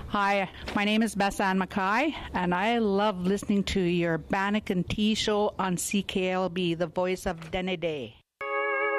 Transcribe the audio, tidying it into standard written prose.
Hi, my name is Bess Ann Mackay, and I love listening to your Bannock and Tea show on CKLB, the voice of Denny Day.